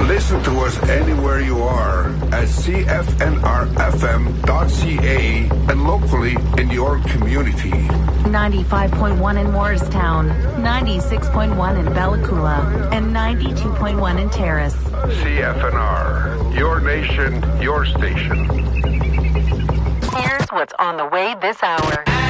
Listen to us anywhere you are at cfnrfm.ca and locally in your community. 95.1 in Morristown, 96.1 in Bella Coola, and 92.1 in Terrace. CFNR, your nation, your station. Here's what's on the way this hour.